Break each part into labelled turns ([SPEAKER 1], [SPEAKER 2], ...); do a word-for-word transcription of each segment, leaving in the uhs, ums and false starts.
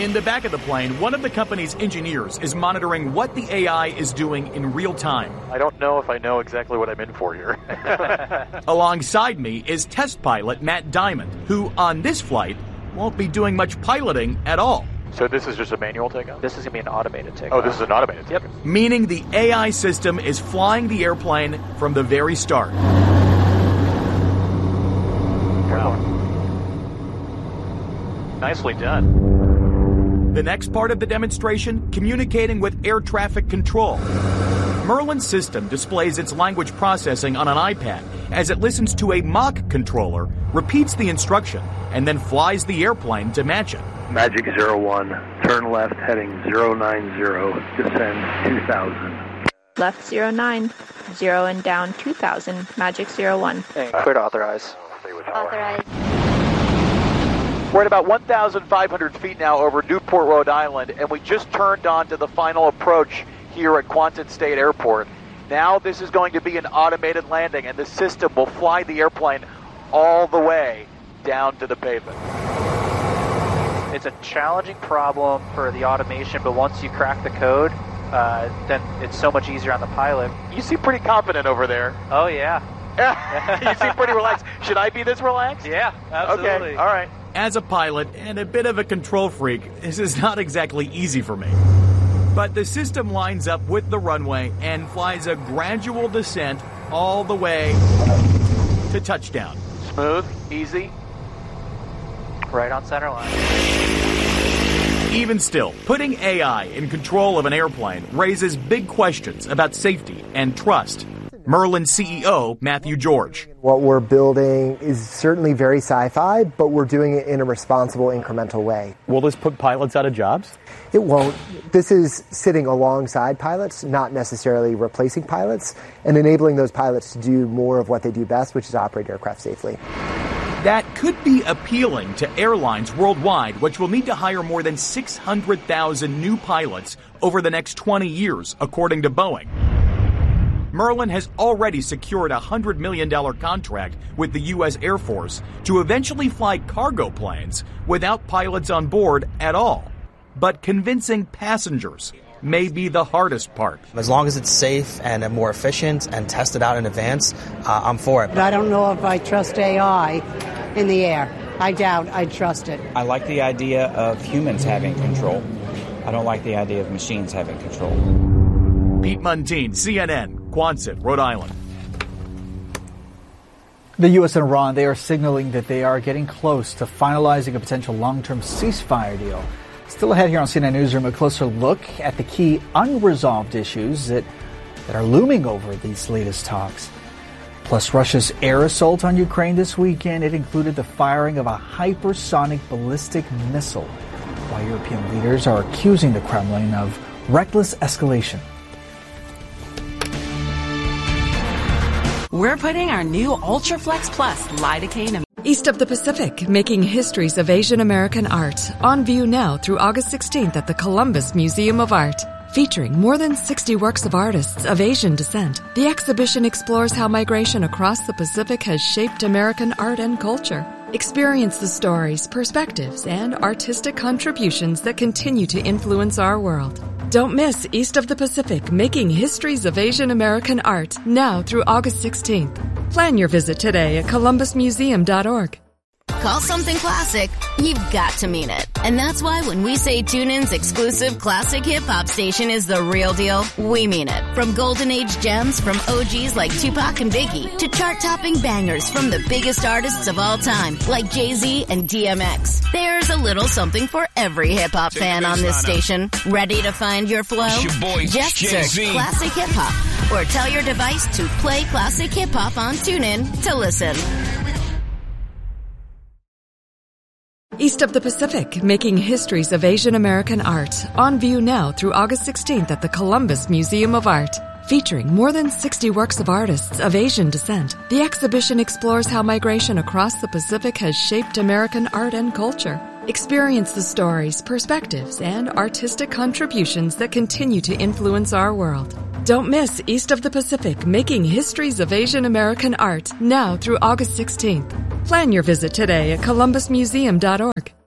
[SPEAKER 1] In the back of the plane, one of the company's engineers is monitoring what the A I is doing in real time.
[SPEAKER 2] I don't know if I know exactly what I'm in for here.
[SPEAKER 1] Alongside me is test pilot Matt Diamond, who on this flight won't be doing much piloting at all.
[SPEAKER 2] So this is just a manual takeoff?
[SPEAKER 3] This is going to be an automated takeoff.
[SPEAKER 2] Oh, this is an automated takeoff.
[SPEAKER 3] Yep.
[SPEAKER 1] Meaning the A I system is flying the airplane from the very start.
[SPEAKER 2] Wow. Nicely done.
[SPEAKER 1] The next part of the demonstration, communicating with air traffic control. Merlin's system displays its language processing on an iPad as it listens to a mock controller, repeats the instruction, and then flies the airplane to match it.
[SPEAKER 4] Magic zero one, turn left heading zero nine zero, descend two thousand.
[SPEAKER 5] Left zero nine, zero and down two thousand, Magic zero one.
[SPEAKER 3] And clear to authorize.
[SPEAKER 5] Authorize.
[SPEAKER 2] We're at about one thousand five hundred feet now over Newport, Rhode Island, and we just turned on to the final approach here at Quonset State Airport. Now this is going to be an automated landing, and the system will fly the airplane all the way down to the pavement.
[SPEAKER 3] It's a challenging problem for the automation, but once you crack the code, uh, then it's so much easier on the pilot.
[SPEAKER 2] You seem pretty confident over there.
[SPEAKER 3] Oh, yeah.
[SPEAKER 2] You seem pretty relaxed. Should I be this relaxed?
[SPEAKER 3] Yeah, absolutely.
[SPEAKER 2] Okay, all right.
[SPEAKER 1] As a pilot and a bit of a control freak, this is not exactly easy for me. But the system lines up with the runway and flies a gradual descent all the way to touchdown.
[SPEAKER 2] Smooth, easy.
[SPEAKER 3] Right on center line.
[SPEAKER 1] Even still, putting A I in control of an airplane raises big questions about safety and trust. Merlin C E O Matthew George.
[SPEAKER 6] What we're building is certainly very sci-fi, but we're doing it in a responsible, incremental way.
[SPEAKER 7] Will this put pilots out of jobs?
[SPEAKER 6] It won't. This is sitting alongside pilots, not necessarily replacing pilots, and enabling those pilots to do more of what they do best, which is operate aircraft safely.
[SPEAKER 1] That could be appealing to airlines worldwide, which will need to hire more than six hundred thousand new pilots over the next twenty years, according to Boeing. Merlin has already secured a one hundred million dollars contract with the U S Air Force to eventually fly cargo planes without pilots on board at all. But convincing passengers may be the hardest part.
[SPEAKER 8] As long as it's safe and more efficient and tested out in advance, uh, I'm for it.
[SPEAKER 9] But I don't know if I trust A I in the air. I doubt I trust it.
[SPEAKER 10] I like the idea of humans having control. I don't like the idea of machines having control.
[SPEAKER 1] Pete Muntean, C N N, Quonset, Rhode Island.
[SPEAKER 11] The U S and Iran, they are signaling that they are getting close to finalizing a potential long-term ceasefire deal. Still ahead here on C N N Newsroom, a closer look at the key unresolved issues that, that are looming over these latest talks. Plus, Russia's air assault on Ukraine this weekend, it included the firing of a hypersonic ballistic missile, while European leaders are accusing the Kremlin of reckless escalation.
[SPEAKER 12] We're putting our new Ultraflex Plus lidocaine.
[SPEAKER 13] East of the Pacific, making histories of Asian American art. On view now through August sixteenth at the Columbus Museum of Art. Featuring more than sixty works of artists of Asian descent, the exhibition explores how migration across the Pacific has shaped American art and culture. Experience the stories, perspectives, and artistic contributions that continue to influence our world. Don't miss East of the Pacific, making histories of Asian American art, now through August sixteenth. Plan your visit today at columbus museum dot org.
[SPEAKER 14] Call something classic, you've got to mean it. And that's why when we say TuneIn's exclusive classic hip-hop station is the real deal, we mean it. From golden age gems from O Gs like Tupac and Biggie to chart-topping bangers from the biggest artists of all time like Jay-Z and D M X. There's a little something for every hip-hop fan on this station. Ready to find your flow?
[SPEAKER 15] Your boy,
[SPEAKER 14] Just
[SPEAKER 15] Jay-Z.
[SPEAKER 14] search Classic Hip-Hop or tell your device to play Classic Hip-Hop on TuneIn to listen.
[SPEAKER 13] East of the Pacific, making histories of Asian American art. On view now through August sixteenth at the Columbus Museum of Art. Featuring more than sixty works of artists of Asian descent, the exhibition explores how migration across the Pacific has shaped American art and culture. Experience the stories, perspectives, and artistic contributions that continue to influence our world. Don't miss East of the Pacific, making histories of Asian American art, now through August sixteenth. Plan your visit today at columbus museum dot org.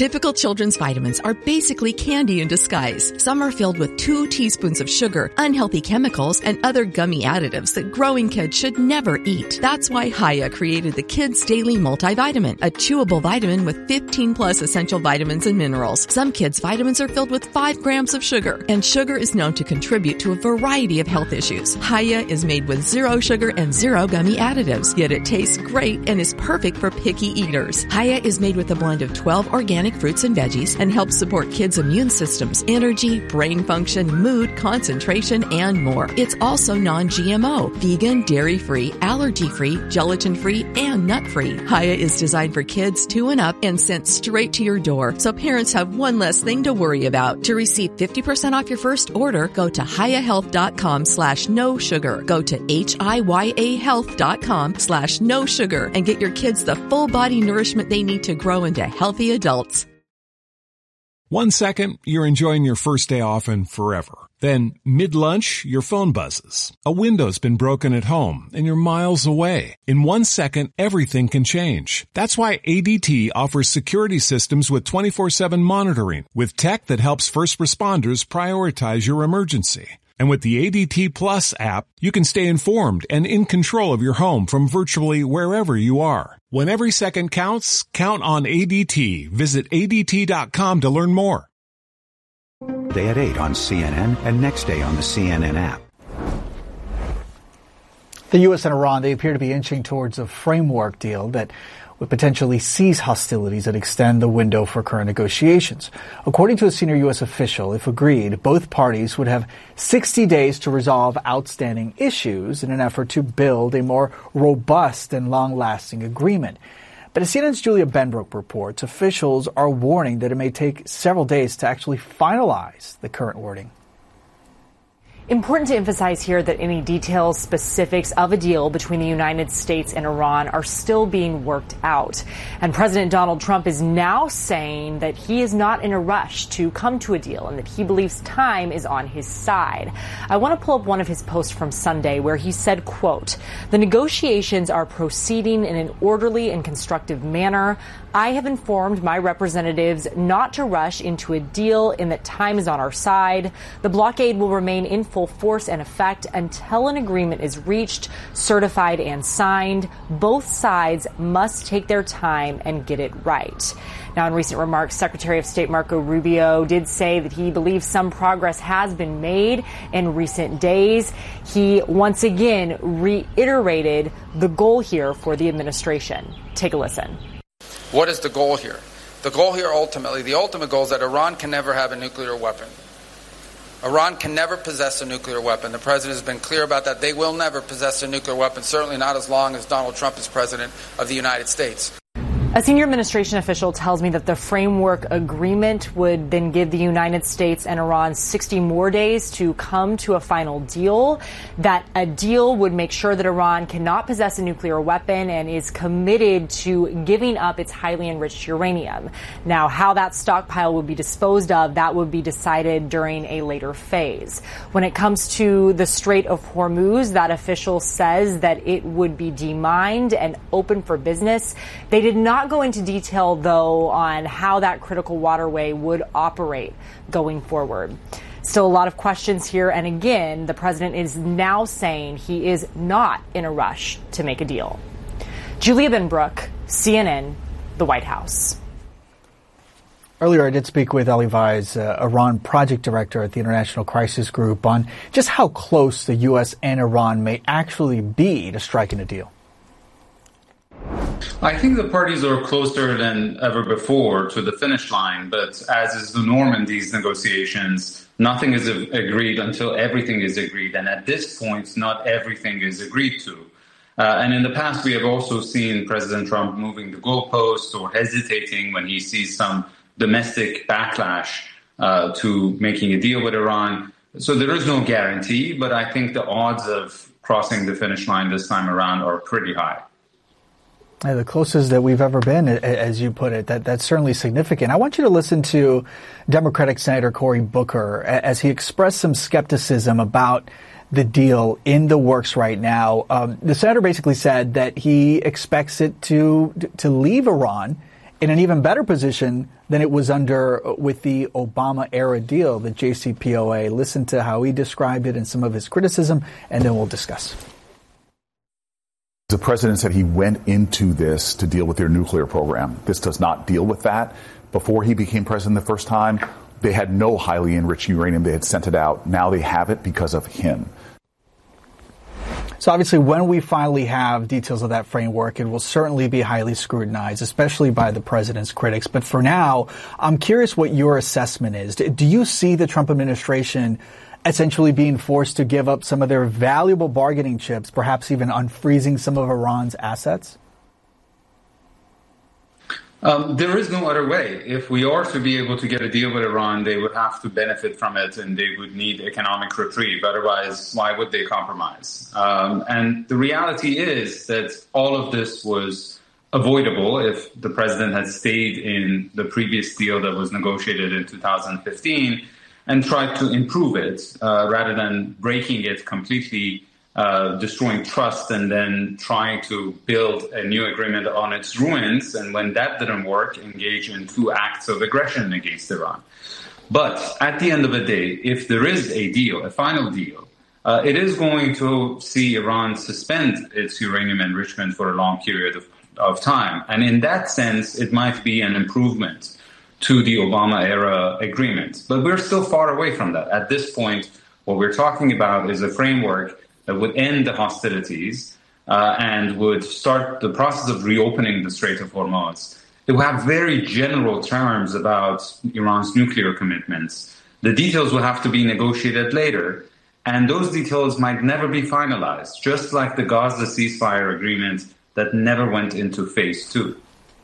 [SPEAKER 12] Typical children's vitamins are basically candy in disguise. Some are filled with two teaspoons of sugar, unhealthy chemicals, and other gummy additives that growing kids should never eat. That's why Hiya created the Kids Daily Multivitamin, a chewable vitamin with fifteen plus essential vitamins and minerals. Some kids' vitamins are filled with five grams of sugar, and sugar is known to contribute to a variety of health issues. Hiya is made with zero sugar and zero gummy additives, yet it tastes great and is perfect for picky eaters. Hiya is made with a blend of twelve organic fruits and veggies and helps support kids' immune systems, energy, brain function, mood, concentration, and more. It's also non-G M O, vegan, dairy-free, allergy-free, gelatin-free, and nut-free. Hiya is designed for kids two and up and sent straight to your door, so parents have one less thing to worry about. To receive fifty percent off your first order, go to hiyahealth.com slash no sugar. Go to H-I-Y-A health.com slash no sugar and get your kids the full body nourishment they need to grow into healthy adults.
[SPEAKER 15] One second, you're enjoying your first day off and forever. Then, mid-lunch, your phone buzzes. A window's been broken at home, and you're miles away. In one second, everything can change. That's why A D T offers security systems with twenty-four seven monitoring, with tech that helps first responders prioritize your emergency. And with the A D T Plus app, you can stay informed and in control of your home from virtually wherever you are. When every second counts, count on A D T. Visit A D T dot com to learn more.
[SPEAKER 16] Day at eight on C N N and next day on the C N N app.
[SPEAKER 11] The U S and Iran, they appear to be inching towards a framework deal that would potentially cease hostilities and extend the window for current negotiations. According to a senior U S official, if agreed, both parties would have sixty days to resolve outstanding issues in an effort to build a more robust and long-lasting agreement. But as C N N's Julia Benbrook reports, officials are warning that it may take several days to actually finalize the current wording.
[SPEAKER 17] Important to emphasize here that any details, specifics of a deal between the United States and Iran are still being worked out. And President Donald Trump is now saying that he is not in a rush to come to a deal and that he believes time is on his side. I want to pull up one of his posts from Sunday where he said, quote, "The negotiations are proceeding in an orderly and constructive manner. I have informed my representatives not to rush into a deal and that time is on our side. The blockade will remain in full force and effect until an agreement is reached, certified, and signed. Both sides must take their time and get it right." Now, in recent remarks, Secretary of State Marco Rubio did say that he believes some progress has been made in recent days. He once again reiterated the goal here for the administration. Take a listen.
[SPEAKER 18] What is the goal here? The goal here ultimately, the ultimate goal is that Iran can never have a nuclear weapon. Iran can never possess a nuclear weapon. The president has been clear about that. They will never possess a nuclear weapon, certainly not as long as Donald Trump is president of the United States.
[SPEAKER 17] A senior administration official tells me that the framework agreement would then give the United States and Iran sixty more days to come to a final deal, that a deal would make sure that Iran cannot possess a nuclear weapon and is committed to giving up its highly enriched uranium. Now, how that stockpile would be disposed of, that would be decided during a later phase. When it comes to the Strait of Hormuz, that official says that it would be demined and open for business. They did not go into detail, though, on how that critical waterway would operate going forward. Still a lot of questions here, and again, the president is now saying he is not in a rush to make a deal. Julia Benbrook, C N N, the White House.
[SPEAKER 11] Earlier, I did speak with Ali Vaiz, uh, Iran project director at the International Crisis Group, on just how close the U S and Iran may actually be to striking a deal.
[SPEAKER 19] I think the parties are closer than ever before to the finish line, but as is the norm in these negotiations, nothing is agreed until everything is agreed. And at this point, not everything is agreed to. Uh, and in the past, we have also seen President Trump moving the goalposts or hesitating when he sees some domestic backlash uh, to making a deal with Iran. So there is no guarantee, but I think the odds of crossing the finish line this time around are pretty high.
[SPEAKER 11] Yeah, the closest that we've ever been, as you put it, that that's certainly significant. I want you to listen to Democratic Senator Cory Booker as he expressed some skepticism about the deal in the works right now. Um, the senator basically said that he expects it to to leave Iran in an even better position than it was under with the Obama-era deal, the J C P O A. Listen to how he described it and some of his criticism, and then we'll discuss.
[SPEAKER 20] The president said he went into this to deal with their nuclear program. This does not deal with that. Before he became president the first time, they had no highly enriched uranium. They had sent it out. Now they have it because of him.
[SPEAKER 11] So obviously, when we finally have details of that framework, it will certainly be highly scrutinized, especially by the president's critics. But for now, I'm curious what your assessment is. Do you see the Trump administration essentially being forced to give up some of their valuable bargaining chips, perhaps even unfreezing some of Iran's assets?
[SPEAKER 19] Um, there is no other way. If we are to be able to get a deal with Iran, they would have to benefit from it and they would need economic reprieve. Otherwise, why would they compromise? Um, and the reality is that all of this was avoidable if the president had stayed in the previous deal that was negotiated in two thousand fifteen and tried to improve it uh, rather than breaking it completely, Uh, destroying trust and then trying to build a new agreement on its ruins. And when that didn't work, engage in two acts of aggression against Iran. But at the end of the day, if there is a deal, a final deal, uh, it is going to see Iran suspend its uranium enrichment for a long period of, of time. And in that sense, it might be an improvement to the Obama-era agreement. But we're still far away from that. At this point, what we're talking about is a framework that would end the hostilities uh, and would start the process of reopening the Strait of Hormuz. It will have very general terms about Iran's nuclear commitments. The details will have to be negotiated later, and those details might never be finalized, just like the Gaza ceasefire agreement that never went into phase two.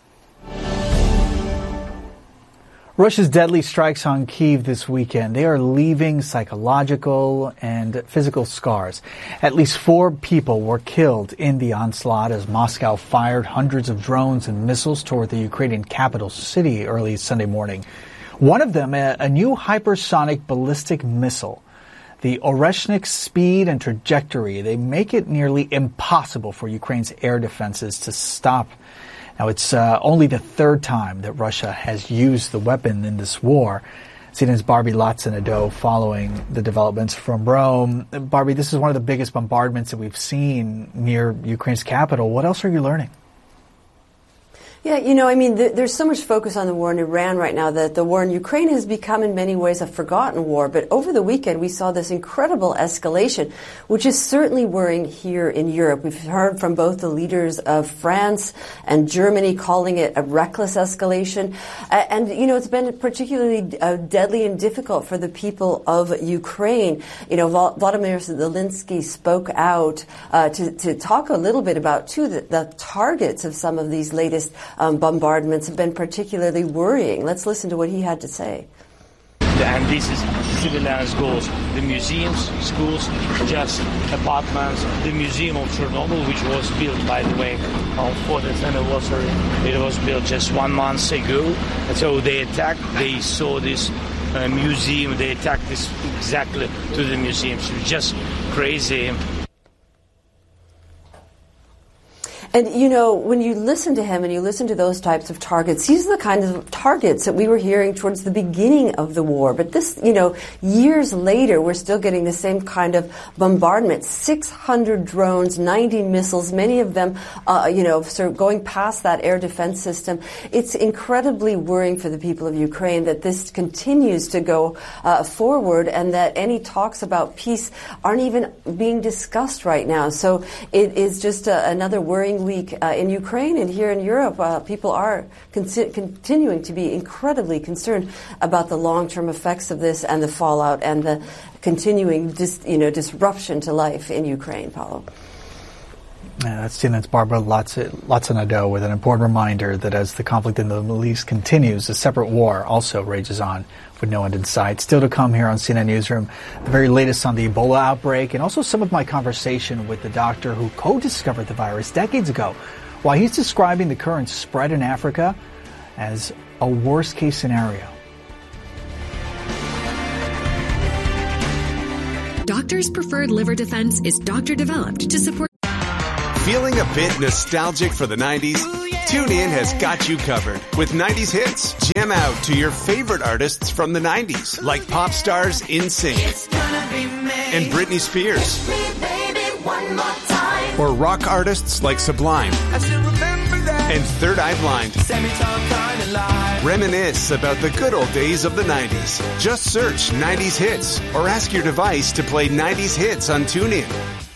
[SPEAKER 11] Russia's deadly strikes on Kyiv this weekend, they are leaving psychological and physical scars. At least four people were killed in the onslaught as Moscow fired hundreds of drones and missiles toward the Ukrainian capital city early Sunday morning. One of them, a, a new hypersonic ballistic missile. The Oreshnik speed and trajectory, they make it nearly impossible for Ukraine's air defenses to stop. Now, it's uh, only the third time that Russia has used the weapon in this war. C N N's Barbie Latsa-Nadeau following the developments from Rome. Barbie, this is one of the biggest bombardments that we've seen near Ukraine's capital. What else are you learning?
[SPEAKER 21] Yeah, you know, I mean, th- there's so much focus on the war in Iran right now that the war in Ukraine has become in many ways a forgotten war. But over the weekend, we saw this incredible escalation, which is certainly worrying here in Europe. We've heard from both the leaders of France and Germany calling it a reckless escalation. Uh, and, you know, it's been particularly uh, deadly and difficult for the people of Ukraine. You know, Vol- Volodymyr Zelensky spoke out uh, to, to talk a little bit about, too, the, the targets of some of these latest Um, bombardments have been particularly worrying. Let's listen to what he had to say.
[SPEAKER 22] And this is civilian goals. The museums, schools, just apartments. The Museum of Chernobyl, which was built, by the way, on fourteenth anniversary, it was built just one month ago. And so they attacked, they saw this uh, museum, they attacked this exactly to the museum. So just crazy.
[SPEAKER 21] And, you know, when you listen to him and you listen to those types of targets, these are the kinds of targets that we were hearing towards the beginning of the war. But this, you know, years later, we're still getting the same kind of bombardment. six hundred drones, ninety missiles, many of them, uh, you know, sort of going past that air defense system. It's incredibly worrying for the people of Ukraine that this continues to go uh, forward and that any talks about peace aren't even being discussed right now. So it is just a, another worrying week uh, in Ukraine and here in Europe. Uh, people are con- continuing to be incredibly concerned about the long-term effects of this and the fallout and the continuing dis- you know, disruption to life in Ukraine, Paulo.
[SPEAKER 11] Yeah, that's C N N's Barbara Latsa-Nadeau with an important reminder that as the conflict in the Middle East continues, a separate war also rages on with no end in sight. Still to come here on C N N Newsroom, the very latest on the Ebola outbreak and also some of my conversation with the doctor who co-discovered the virus decades ago, while he's describing the current spread in Africa as a worst-case scenario.
[SPEAKER 13] Doctors' Preferred Liver Defense is doctor-developed to support
[SPEAKER 4] Feeling a bit nostalgic for the nineties? TuneIn has got you covered with nineties hits. Jam out to your favorite artists from the nineties, like pop stars NSYNC and Britney Spears. Or rock artists like Sublime and Third Eye Blind. Reminisce about the good old days of the nineties. Just search nineties hits or ask your device to play nineties hits on TuneIn.